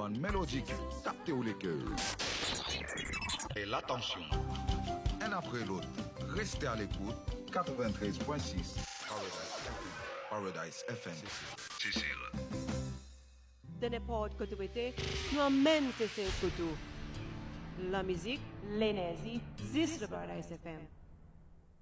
one mélodique, captez où les cœurs. Et l'attention. Un après l'autre, restez à l'écoute. 93.6 Paradise FM. Cécile. De n'importe quoi tu étais, tu emmènes ces couteaux. La musique, l'énergie, juste le Paradise FM.